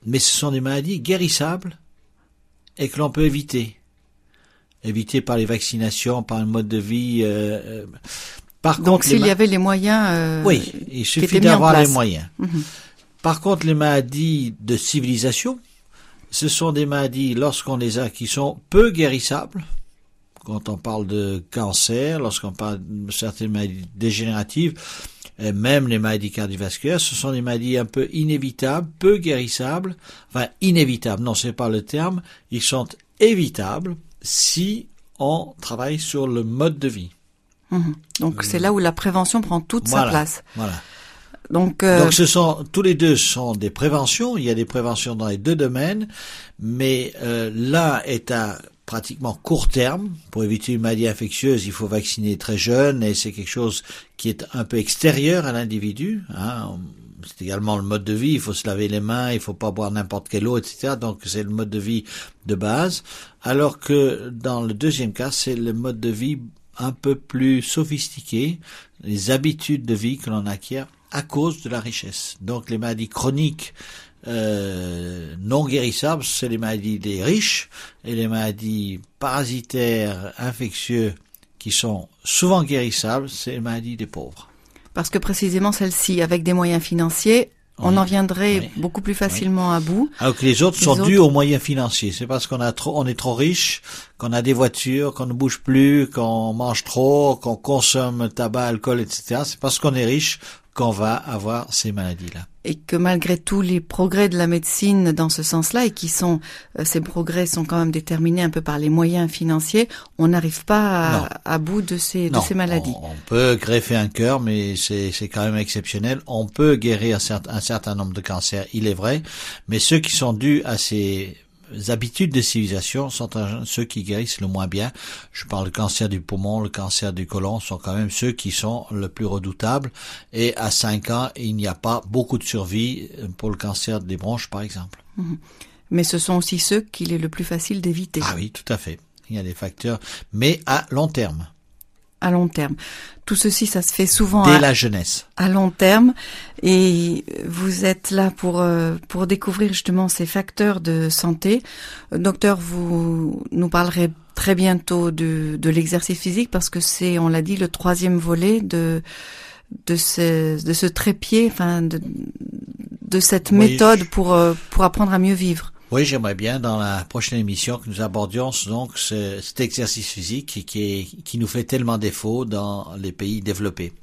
mais ce sont des maladies guérissables et que l'on peut éviter. Éviter par les vaccinations, par un mode de vie. Par Donc contre, s'il y avait les moyens oui, il suffit d'avoir les moyens. Mm-hmm. Par contre, les maladies de civilisation, ce sont des maladies, lorsqu'on les a, qui sont peu guérissables. Quand on parle de cancer, lorsqu'on parle de certaines maladies dégénératives, et même les maladies cardiovasculaires, ce sont des maladies un peu inévitables, peu guérissables. Enfin, inévitables, non, c'est pas le terme. Ils sont évitables si on travaille sur le mode de vie. Mmh. Donc c'est là où la prévention prend toute sa place. Voilà. Donc tous les deux sont des préventions. Il y a des préventions dans les deux domaines, mais l'un est à pratiquement court terme. Pour éviter une maladie infectieuse, il faut vacciner très jeune et c'est quelque chose qui est un peu extérieur à l'individu. Hein. C'est également le mode de vie. Il faut se laver les mains, il faut pas boire n'importe quelle eau, etc. Donc c'est le mode de vie de base. Alors que dans le deuxième cas, c'est le mode de vie un peu plus sophistiqué, les habitudes de vie que l'on acquiert à cause de la richesse. Donc les maladies chroniques non guérissables, c'est les maladies des riches, et les maladies parasitaires, infectieuses, qui sont souvent guérissables, c'est les maladies des pauvres. Parce que précisément celles-ci, avec des moyens financiers, on en viendrait beaucoup plus facilement à bout. Alors que les autres sont dus aux moyens financiers. C'est parce on est trop riche, qu'on a des voitures, qu'on ne bouge plus, qu'on mange trop, qu'on consomme tabac, alcool, etc. C'est parce qu'on est riche qu'on va avoir ces maladies-là. Et que malgré tous les progrès de la médecine dans ce sens-là, et qui sont, ces progrès sont quand même déterminés un peu par les moyens financiers, on n'arrive pas à bout de ces maladies. On peut greffer un cœur, mais c'est quand même exceptionnel. On peut guérir un certain nombre de cancers, il est vrai, mais ceux qui sont dus à ces habitudes de civilisation sont ceux qui guérissent le moins bien. Je parle du cancer du poumon, le cancer du côlon sont quand même ceux qui sont le plus redoutables. Et à 5 ans, il n'y a pas beaucoup de survie pour le cancer des bronches, par exemple. Mais ce sont aussi ceux qu'il est le plus facile d'éviter. Ah oui, tout à fait. Il y a des facteurs, mais à long terme. À long terme. Tout ceci, ça se fait souvent dès la jeunesse. À long terme. Et vous êtes là pour découvrir justement ces facteurs de santé. Docteur, vous nous parlerez très bientôt de l'exercice physique parce que c'est, on l'a dit, le troisième volet de ce trépied, enfin de cette méthode pour apprendre à mieux vivre. Oui, j'aimerais bien dans la prochaine émission que nous abordions donc cet exercice physique qui nous fait tellement défaut dans les pays développés.